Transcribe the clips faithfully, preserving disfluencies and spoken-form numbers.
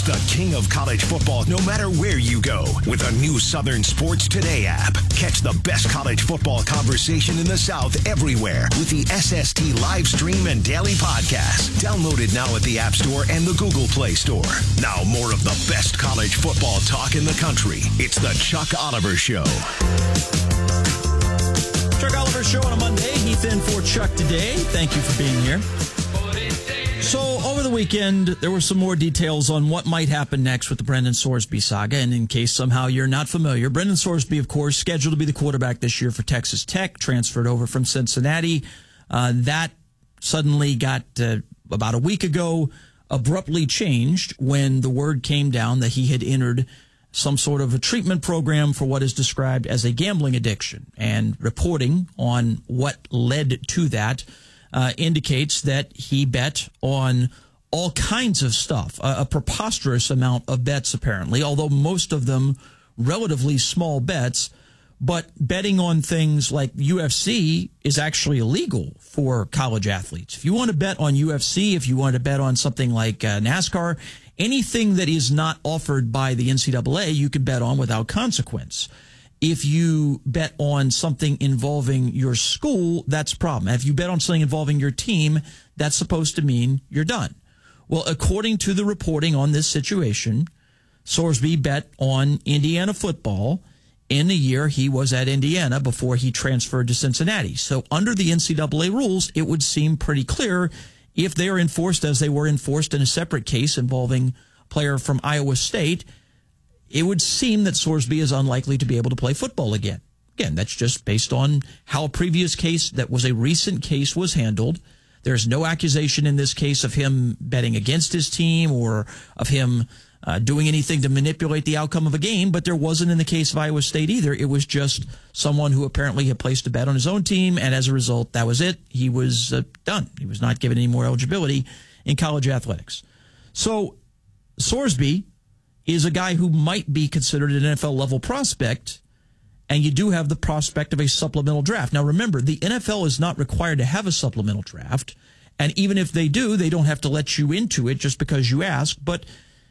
the king of college football no matter where you go with a new Southern Sports Today app. Catch the best college football conversation in the South everywhere with the S S T live stream and daily podcast. Download it now at the App Store and the Google Play Store. Now more of the best college football talk in the country. It's the Chuck Oliver Show. Chuck Oliver Show on a Monday. Heath in for Chuck today. Thank you for being here. So, over the weekend, there were some more details on what might happen next with the Brendan Sorsby saga. And in case somehow you're not familiar, Brendan Sorsby, of course, scheduled to be the quarterback this year for Texas Tech, transferred over from Cincinnati. Uh, that suddenly got, uh, about a week ago, abruptly changed when the word came down that he had entered some sort of a treatment program for what is described as a gambling addiction. And reporting on what led to that Uh, indicates that he bet on all kinds of stuff, a, a preposterous amount of bets, apparently, although most of them relatively small bets. But betting on things like U F C is actually illegal for college athletes. If you want to bet on U F C, if you want to bet on something like uh, NASCAR, anything that is not offered by the N C double A, you can bet on without consequence. If you bet on something involving your school, that's a problem. If you bet on something involving your team, that's supposed to mean you're done. Well, according to the reporting on this situation, Sorsby bet on Indiana football in the year he was at Indiana before he transferred to Cincinnati. So under the N C double A rules, it would seem pretty clear if they are enforced as they were enforced in a separate case involving a player from Iowa State, it would seem that Sorsby is unlikely to be able to play football again. Again, that's just based on how a previous case that was a recent case was handled. There's no accusation in this case of him betting against his team or of him uh, doing anything to manipulate the outcome of a game, but there wasn't in the case of Iowa State either. It was just someone who apparently had placed a bet on his own team, and as a result, that was it. He was uh, done. He was not given any more eligibility in college athletics. So Sorsby is a guy who might be considered an N F L-level prospect, and you do have the prospect of a supplemental draft. Now, remember, the N F L is not required to have a supplemental draft, and even if they do, they don't have to let you into it just because you ask. But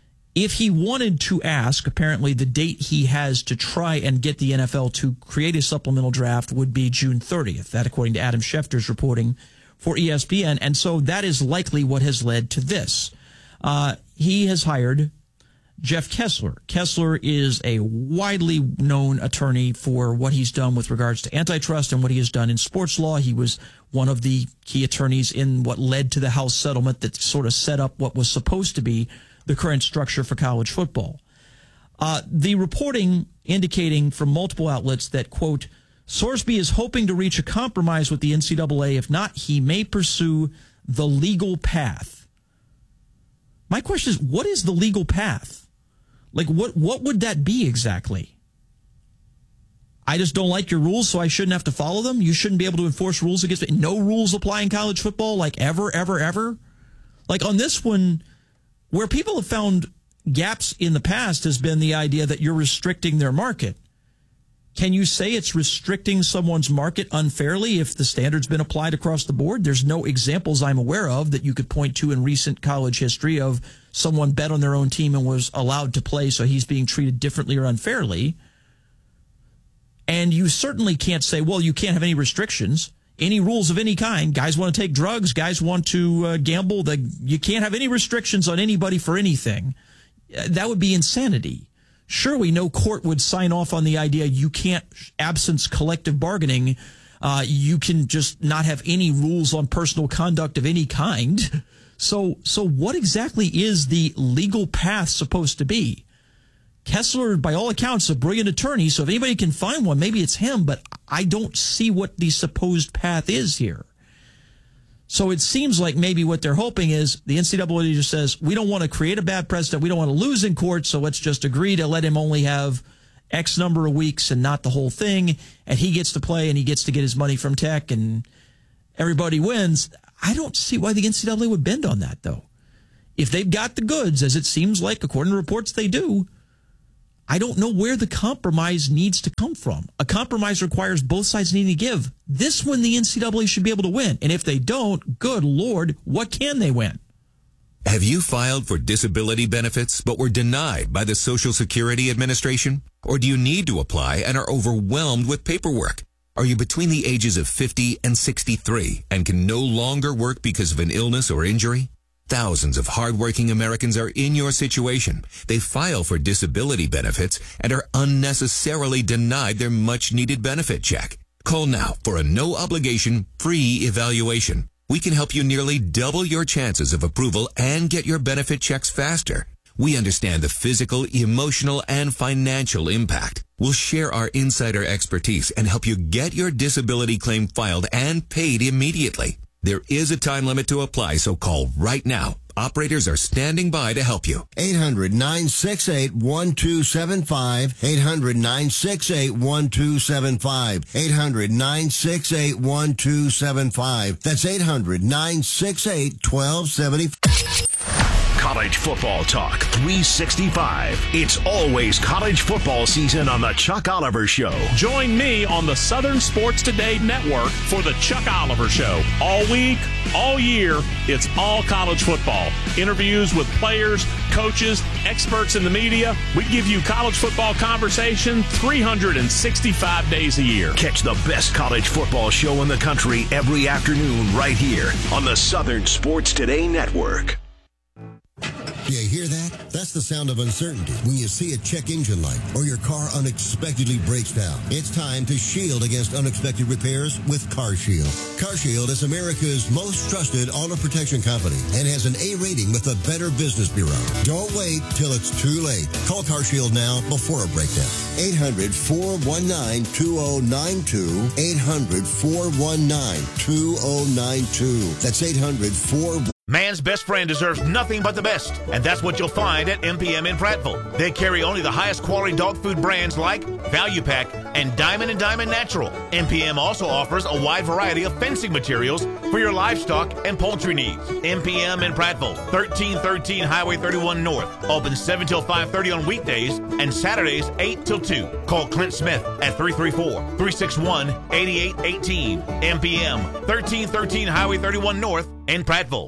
if he wanted to ask, apparently the date he has to try and get the N F L to create a supplemental draft would be June thirtieth. That, according to Adam Schefter's reporting for E S P N, and so that is likely what has led to this. Uh, he has hired Jeff Kessler. Kessler is a widely known attorney for what he's done with regards to antitrust and what he has done in sports law. He was one of the key attorneys in what led to the House settlement that sort of set up what was supposed to be the current structure for college football. Uh, the reporting indicating from multiple outlets that, quote, Sorsby is hoping to reach a compromise with the N C double A. If not, he may pursue the legal path. My question is, what is the legal path? Like, what, what would that be exactly? I just don't like your rules, so I shouldn't have to follow them? You shouldn't be able to enforce rules against me? No rules apply in college football, like ever, ever, ever? Like on this one, where people have found gaps in the past has been the idea that you're restricting their market. Can you say it's restricting someone's market unfairly if the standard's been applied across the board? There's no examples I'm aware of that you could point to in recent college history of someone bet on their own team and was allowed to play, so he's being treated differently or unfairly. And you certainly can't say, well, you can't have any restrictions, any rules of any kind. Guys want to take drugs. Guys want to uh, gamble. The, you can't have any restrictions on anybody for anything. That would be insanity. Surely no court would sign off on the idea you can't, absence collective bargaining, uh, you can just not have any rules on personal conduct of any kind. So, so what exactly is the legal path supposed to be? Kessler, by all accounts, is a brilliant attorney, so if anybody can find one, maybe it's him, but I don't see what the supposed path is here. So it seems like maybe what they're hoping is the N C double A just says, we don't want to create a bad precedent. We don't want to lose in court, so let's just agree to let him only have X number of weeks and not the whole thing. And he gets to play and he gets to get his money from Tech and everybody wins. I don't see why the N C double A would bend on that, though. If they've got the goods, as it seems like, according to reports they do, I don't know where the compromise needs to come from. A compromise requires both sides needing to give. This one, the N C double A should be able to win. And if they don't, good Lord, what can they win? Have you filed for disability benefits but were denied by the Social Security Administration? Or do you need to apply and are overwhelmed with paperwork? Are you between the ages of fifty and sixty-three and can no longer work because of an illness or injury? Thousands of hardworking Americans are in your situation. They file for disability benefits and are unnecessarily denied their much-needed benefit check. Call now for a no-obligation, free evaluation. We can help you nearly double your chances of approval and get your benefit checks faster. We understand the physical, emotional, and financial impact. We'll share our insider expertise and help you get your disability claim filed and paid immediately. There is a time limit to apply, so call right now. Operators are standing by to help you. eight hundred, nine six eight, one two seven five. eight hundred, nine six eight, one two seven five. eight hundred, nine six eight, one two seven five. That's eight hundred, nine six eight, one two seven five. College football talk three sixty-five. It's always college football season on the Chuck Oliver Show. Join me on the Southern Sports Today Network for the Chuck Oliver Show. All week, all year, it's all college football. Interviews with players, coaches, experts in the media. We give you college football conversation three hundred sixty-five days a year. Catch the best college football show in the country every afternoon right here on the Southern Sports Today Network. Do you hear that? That's the sound of uncertainty when you see a check engine light or your car unexpectedly breaks down. It's time to shield against unexpected repairs with CarShield. CarShield is America's most trusted auto protection company and has an A rating with the Better Business Bureau. Don't wait till it's too late. Call CarShield now before a breakdown. eight hundred, four one nine, two oh nine two. eight hundred, four one nine, two oh nine two. That's eight hundred, four one nine. Man's best friend deserves nothing but the best, and that's what you'll find at M P M in Prattville. They carry only the highest quality dog food brands like Value Pack and Diamond and Diamond Natural. M P M also offers a wide variety of fencing materials for your livestock and poultry needs. M P M in Prattville, thirteen thirteen Highway thirty-one North. Open seven till five thirty on weekdays and Saturdays eight till two. Call Clint Smith at three three four, three six one, eight eight one eight. M P M, thirteen thirteen Highway thirty-one North in Prattville.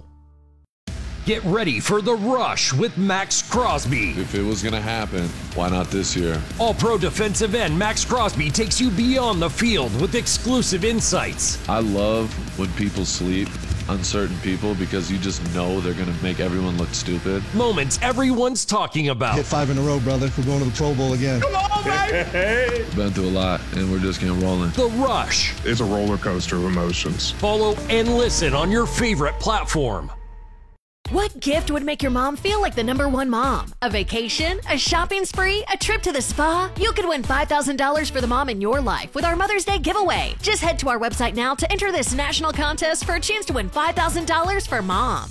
Get ready for The Rush with Max Crosby. If it was going to happen, why not this year? All-pro defensive end Max Crosby takes you beyond the field with exclusive insights. I love when people sleep on certain people because you just know they're going to make everyone look stupid. Moments everyone's talking about. Hit five in a row, brother. We're going to the Pro Bowl again. Come on, baby! Been through a lot, and we're just getting rolling. The Rush. It's a roller coaster of emotions. Follow and listen on your favorite platform. What gift would make your mom feel like the number one mom? A vacation? A shopping spree? A trip to the spa? You could win five thousand dollars for the mom in your life with our Mother's Day giveaway. Just head to our website now to enter this national contest for a chance to win five thousand dollars for mom.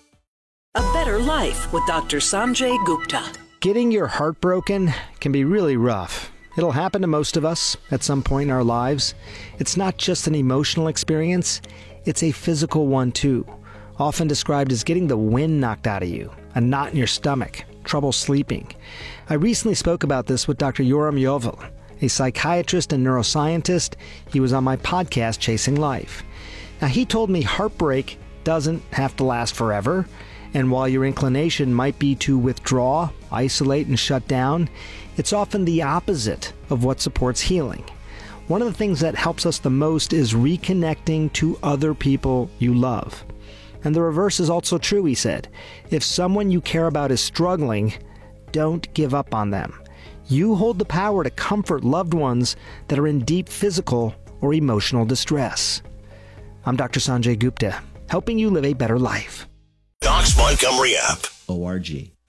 A Better Life with Doctor Sanjay Gupta. Getting your heart broken can be really rough. It'll happen to most of us at some point in our lives. It's not just an emotional experience, it's a physical one too. Often described as getting the wind knocked out of you, a knot in your stomach, trouble sleeping. I recently spoke about this with Doctor Yoram Yovel, a psychiatrist and neuroscientist. He was on my podcast, Chasing Life. Now, he told me heartbreak doesn't have to last forever, and while your inclination might be to withdraw, isolate, and shut down, it's often the opposite of what supports healing. One of the things that helps us the most is reconnecting to other people you love. And the reverse is also true, he said. If someone you care about is struggling, don't give up on them. You hold the power to comfort loved ones that are in deep physical or emotional distress. I'm Doctor Sanjay Gupta, helping you live a better life. Docs Montgomery app. O R G.